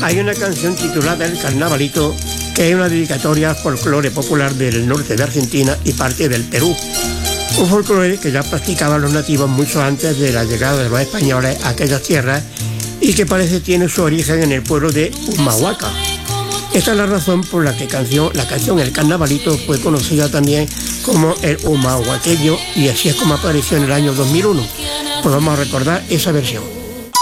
Hay una canción titulada El Carnavalito, que es una dedicatoria al folclore popular del norte de Argentina y parte del Perú. Un folclore que ya practicaban los nativos mucho antes de la llegada de los españoles a aquellas tierras y que parece tiene su origen en el pueblo de Humahuaca. Esta es la razón por la que la canción El Carnavalito fue conocida también como el humahuaqueño, y así es como apareció en el año 2001. Pues vamos a recordar esa versión.